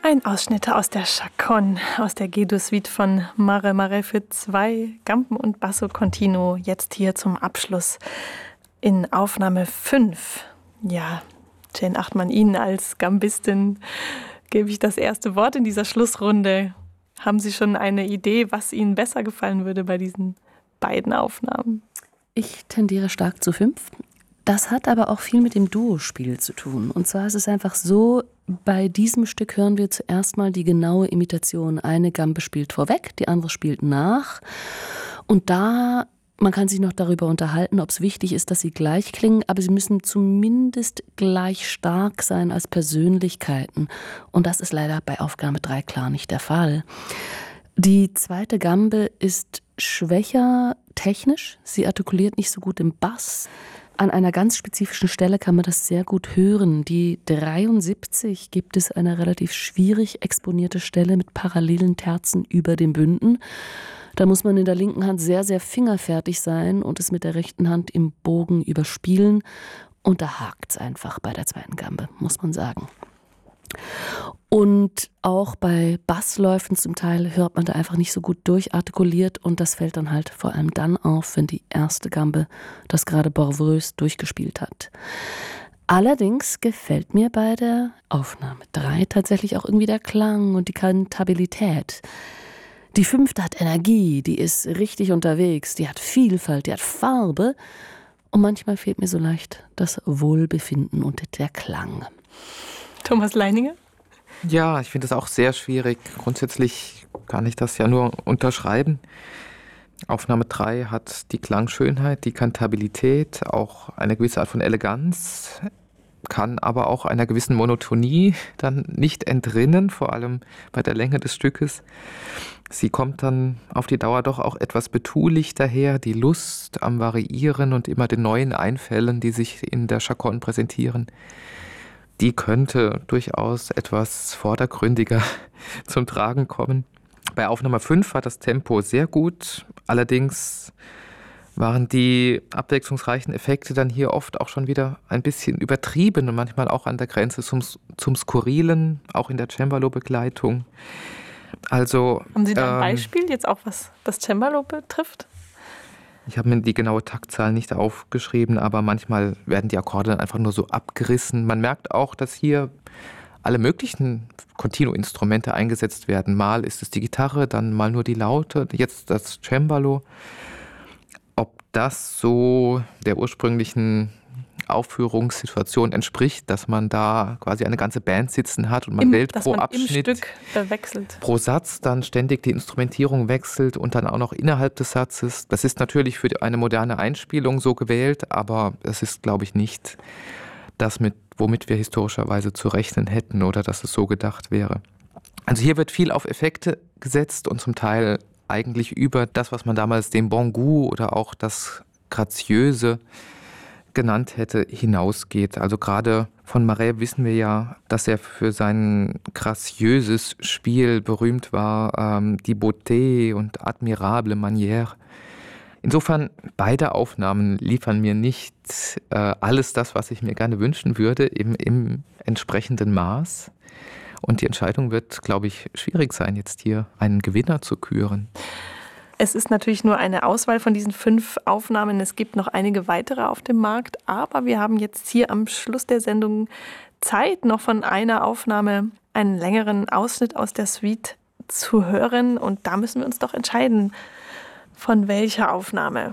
Ein Ausschnitt aus der Chaconne, aus der G-Dur-Suite von Mare Mare für 2 Gamben und Basso Continuo, jetzt hier zum Abschluss in Aufnahme 5. Ja, Jane Achtmann, Ihnen als Gambistin gebe ich das erste Wort in dieser Schlussrunde. Haben Sie schon eine Idee, was Ihnen besser gefallen würde bei diesen beiden Aufnahmen? Ich tendiere stark zu 5. Das hat aber auch viel mit dem Duospiel zu tun. Und zwar ist es einfach so, bei diesem Stück hören wir zuerst mal die genaue Imitation. Eine Gambe spielt vorweg, die andere spielt nach. Und man kann sich noch darüber unterhalten, ob es wichtig ist, dass sie gleich klingen, aber sie müssen zumindest gleich stark sein als Persönlichkeiten. Und das ist leider bei Aufgabe 3 klar nicht der Fall. Die zweite Gambe ist schwächer technisch. Sie artikuliert nicht so gut im Bass. An einer ganz spezifischen Stelle kann man das sehr gut hören. Die 73 gibt es eine relativ schwierig exponierte Stelle mit parallelen Terzen über den Bünden. Da muss man in der linken Hand sehr, sehr fingerfertig sein und es mit der rechten Hand im Bogen überspielen. Und da hakt es einfach bei der zweiten Gambe, muss man sagen. Und auch bei Bassläufen zum Teil hört man da einfach nicht so gut durchartikuliert und das fällt dann halt vor allem dann auf, wenn die erste Gambe das gerade bravourös durchgespielt hat. Allerdings gefällt mir bei der Aufnahme 3 tatsächlich auch irgendwie der Klang und die Kantabilität. Die 5. hat Energie, die ist richtig unterwegs, die hat Vielfalt, die hat Farbe und manchmal fehlt mir so leicht das Wohlbefinden und der Klang. Thomas Leininger? Ja, ich finde es auch sehr schwierig. Grundsätzlich kann ich das ja nur unterschreiben. Aufnahme 3 hat die Klangschönheit, die Kantabilität, auch eine gewisse Art von Eleganz, kann aber auch einer gewissen Monotonie dann nicht entrinnen, vor allem bei der Länge des Stückes. Sie kommt dann auf die Dauer doch auch etwas betulich daher, die Lust am Variieren und immer den neuen Einfällen, die sich in der Chaconne präsentieren. Die könnte durchaus etwas vordergründiger zum Tragen kommen. Bei Aufnahme 5 war das Tempo sehr gut, allerdings waren die abwechslungsreichen Effekte dann hier oft auch schon wieder ein bisschen übertrieben und manchmal auch an der Grenze zum Skurrilen, auch in der Cembalo-Begleitung. Also, haben Sie da ein Beispiel, jetzt auch was das Cembalo betrifft? Ich habe mir die genaue Taktzahl nicht aufgeschrieben, aber manchmal werden die Akkorde dann einfach nur so abgerissen. Man merkt auch, dass hier alle möglichen Continuo-Instrumente eingesetzt werden. Mal ist es die Gitarre, dann mal nur die Laute, jetzt das Cembalo. Ob das so der ursprünglichen Aufführungssituation entspricht, dass man da quasi eine ganze Band sitzen hat und man wählt pro Abschnitt, im Stück wechselt. Pro Satz dann ständig die Instrumentierung wechselt und dann auch noch innerhalb des Satzes. Das ist natürlich für eine moderne Einspielung so gewählt, aber es ist, glaube ich, nicht das, womit wir historischerweise zu rechnen hätten oder dass es so gedacht wäre. Also hier wird viel auf Effekte gesetzt und zum Teil eigentlich über das, was man damals den Bon Goût oder auch das Graziöse genannt hätte, hinausgeht. Also gerade von Marais wissen wir ja, dass er für sein graziöses Spiel berühmt war, die Beauté und admirable Manière. Insofern, beide Aufnahmen liefern mir nicht alles das, was ich mir gerne wünschen würde, im entsprechenden Maß. Und die Entscheidung wird, glaube ich, schwierig sein, jetzt hier einen Gewinner zu küren. Es ist natürlich nur eine Auswahl von diesen 5 Aufnahmen. Es gibt noch einige weitere auf dem Markt. Aber wir haben jetzt hier am Schluss der Sendung Zeit, noch von einer Aufnahme einen längeren Ausschnitt aus der Suite zu hören. Und da müssen wir uns doch entscheiden, von welcher Aufnahme.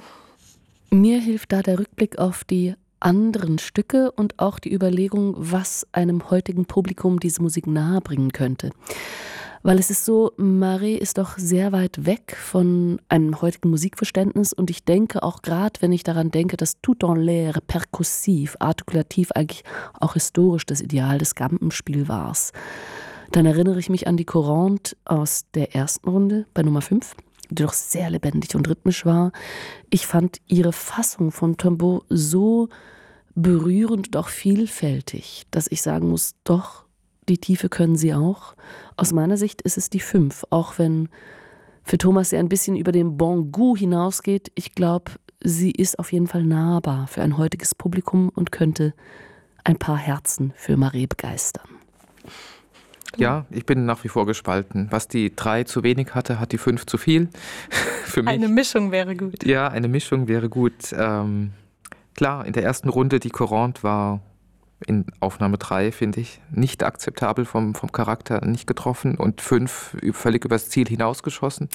Mir hilft da der Rückblick auf die anderen Stücke und auch die Überlegung, was einem heutigen Publikum diese Musik nahebringen könnte. Weil es ist so, Marais ist doch sehr weit weg von einem heutigen Musikverständnis und ich denke auch gerade, wenn ich daran denke, dass tout en l'air, perkussiv, artikulativ eigentlich auch historisch das Ideal des Gambenspiels war, dann erinnere ich mich an die Courante aus der ersten Runde bei Nummer 5, die doch sehr lebendig und rhythmisch war. Ich fand ihre Fassung von Tombeau so berührend und auch vielfältig, dass ich sagen muss, doch, die Tiefe können sie auch. Aus meiner Sicht ist es die 5, auch wenn für Thomas sie ein bisschen über den Bon Goût hinausgeht. Ich glaube, sie ist auf jeden Fall nahbar für ein heutiges Publikum und könnte ein paar Herzen für Marais begeistern. Ja, ich bin nach wie vor gespalten. Was die 3 zu wenig hatte, hat die 5 zu viel. Für mich. Eine Mischung wäre gut. Ja, eine Mischung wäre gut. Klar, in der ersten Runde, die Courante war in Aufnahme 3, finde ich, nicht akzeptabel vom Charakter, nicht getroffen und 5 völlig übers Ziel hinausgeschossen.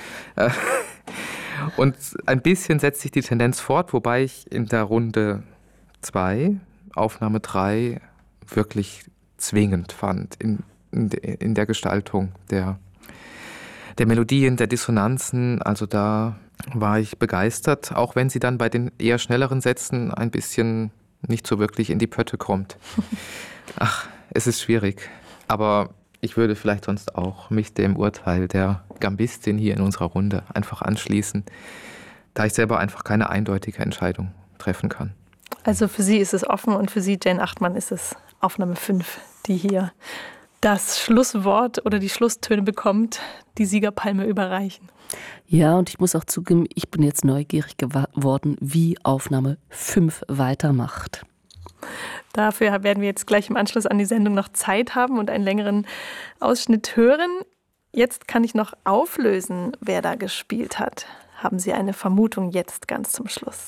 Und ein bisschen setzt sich die Tendenz fort, wobei ich in der Runde 2, Aufnahme 3, wirklich zwingend fand in der Gestaltung der Melodien, der Dissonanzen. Also da war ich begeistert, auch wenn sie dann bei den eher schnelleren Sätzen ein bisschen nicht so wirklich in die Pötte kommt. Ach, es ist schwierig. Aber ich würde vielleicht sonst auch mich dem Urteil der Gambistin hier in unserer Runde einfach anschließen, da ich selber einfach keine eindeutige Entscheidung treffen kann. Also für Sie ist es offen und für Sie, Jane Achtmann, ist es Aufnahme 5, die hier das Schlusswort oder die Schlusstöne bekommt, die Siegerpalme überreichen. Ja, und ich muss auch zugeben, ich bin jetzt neugierig geworden, wie Aufnahme 5 weitermacht. Dafür werden wir jetzt gleich im Anschluss an die Sendung noch Zeit haben und einen längeren Ausschnitt hören. Jetzt kann ich noch auflösen, wer da gespielt hat. Haben Sie eine Vermutung jetzt ganz zum Schluss?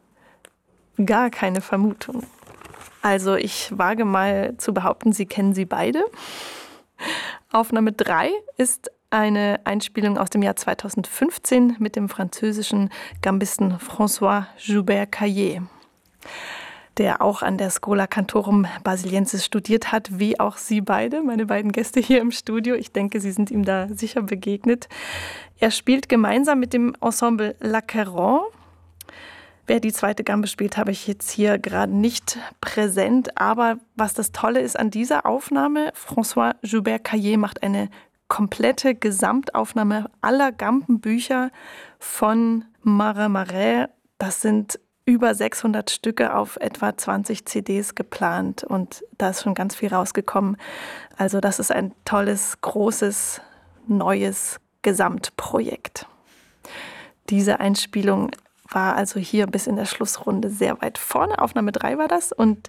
Gar keine Vermutung. Also ich wage mal zu behaupten, Sie kennen sie beide. Aufnahme 3 ist eine Einspielung aus dem Jahr 2015 mit dem französischen Gambisten François Joubert-Caillé, der auch an der Schola Cantorum Basiliensis studiert hat, wie auch Sie beide, meine beiden Gäste hier im Studio. Ich denke, Sie sind ihm da sicher begegnet. Er spielt gemeinsam mit dem Ensemble La Caron. Wer die zweite Gambe spielt, habe ich jetzt hier gerade nicht präsent. Aber was das Tolle ist an dieser Aufnahme, François Joubert-Caillé macht eine komplette Gesamtaufnahme aller Gambenbücher von Marais Marais. Das sind über 600 Stücke auf etwa 20 CDs geplant und da ist schon ganz viel rausgekommen. Also das ist ein tolles, großes, neues Gesamtprojekt. Diese Einspielung war also hier bis in der Schlussrunde sehr weit vorne. Aufnahme 3 war das und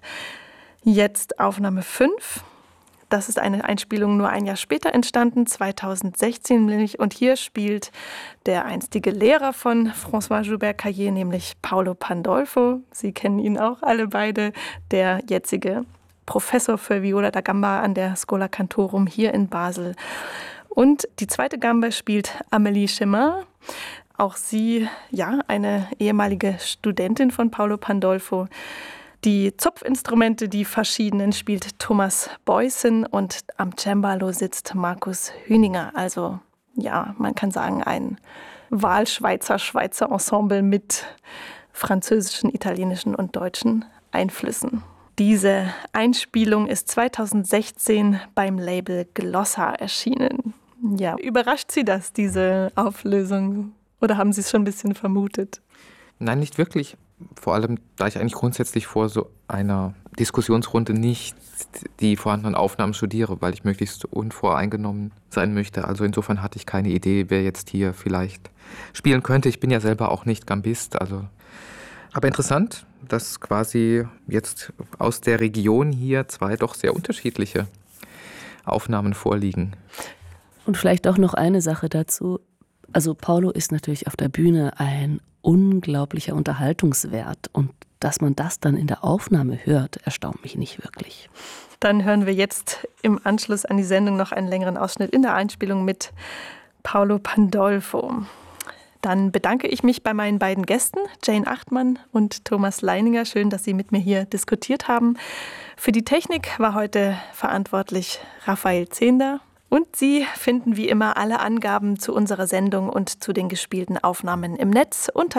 jetzt Aufnahme 5. Das ist eine Einspielung nur ein Jahr später entstanden, 2016 nämlich. Und hier spielt der einstige Lehrer von François Joubert-Caillé, nämlich Paolo Pandolfo. Sie kennen ihn auch alle beide, der jetzige Professor für Viola da Gamba an der Schola Cantorum hier in Basel. Und die zweite Gambe spielt Amélie Chemin. Auch sie, ja, eine ehemalige Studentin von Paolo Pandolfo. Die Zupfinstrumente, die verschiedenen, spielt Thomas Beußen und am Cembalo sitzt Markus Hüninger. Also ja, man kann sagen, ein Wahlschweizer Ensemble mit französischen, italienischen und deutschen Einflüssen. Diese Einspielung ist 2016 beim Label Glossa erschienen. Ja, überrascht Sie das, diese Auflösung? Oder haben Sie es schon ein bisschen vermutet? Nein, nicht wirklich. Vor allem, da ich eigentlich grundsätzlich vor so einer Diskussionsrunde nicht die vorhandenen Aufnahmen studiere, weil ich möglichst unvoreingenommen sein möchte. Also insofern hatte ich keine Idee, wer jetzt hier vielleicht spielen könnte. Ich bin ja selber auch nicht Gambist. Aber interessant, dass quasi jetzt aus der Region hier 2 doch sehr unterschiedliche Aufnahmen vorliegen. Und vielleicht auch noch eine Sache dazu. Also Paolo ist natürlich auf der Bühne ein unglaublicher Unterhaltungswert und dass man das dann in der Aufnahme hört, erstaunt mich nicht wirklich. Dann hören wir jetzt im Anschluss an die Sendung noch einen längeren Ausschnitt in der Einspielung mit Paolo Pandolfo. Dann bedanke ich mich bei meinen beiden Gästen, Jane Achtmann und Thomas Leininger. Schön, dass Sie mit mir hier diskutiert haben. Für die Technik war heute verantwortlich Raphael Zehnder. Und Sie finden wie immer alle Angaben zu unserer Sendung und zu den gespielten Aufnahmen im Netz unter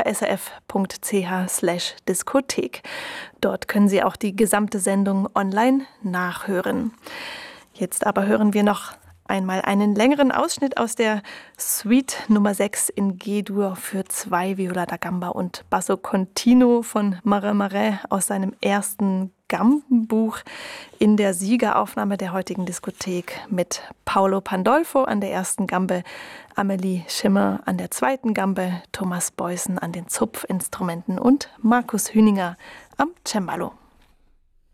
srf.ch/Diskothek. Dort können Sie auch die gesamte Sendung online nachhören. Jetzt aber hören wir noch einmal einen längeren Ausschnitt aus der Suite Nummer 6 in G-Dur für 2 Viola da Gamba und Basso Continuo von Marais Marais aus seinem ersten Gambenbuch in der Siegeraufnahme der heutigen Diskothek mit Paolo Pandolfo an der ersten Gambe, Amélie Chemin an der zweiten Gambe, Thomas Beußen an den Zupfinstrumenten und Markus Hüninger am Cembalo.